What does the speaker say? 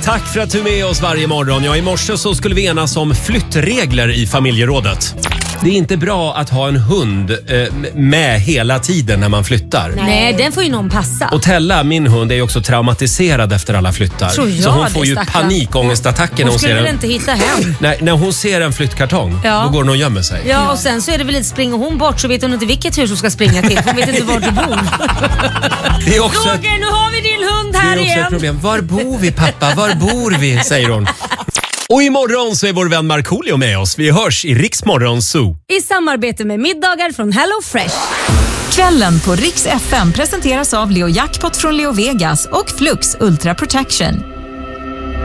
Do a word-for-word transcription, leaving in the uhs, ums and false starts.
Tack för att du är med oss varje morgon. Ja, i morse så skulle vi enas om flyttregler i familjerådet. Det är inte bra att ha en hund eh, med hela tiden när man flyttar. Nej, den får ju någon passa. Och Tella, min hund, är ju också traumatiserad efter alla flyttar. Tror jag så hon får det, ju stackarn. panikångestattacker när Hon hon skulle ser väl en... inte hitta hem. Nej, när hon ser en flyttkartong, Ja. då går hon och gömmer sig. Ja, och sen så är det väl lite, springer hon bort så vet hon inte vilket hus hon ska springa till. Hon vet inte var du bor. Det är också, Roger, nu har vi din hund det här är också igen. ett problem. Var bor vi, pappa? Var bor vi? Säger hon. Och imorgon så är vår vän Markoolio med oss. Vi hörs i Rix Morgon Zoo. I samarbete med middagar från Hello Fresh. Kvällen på Rix F M presenteras av Leo Jackpot från Leo Vegas och Flux Ultra Protection.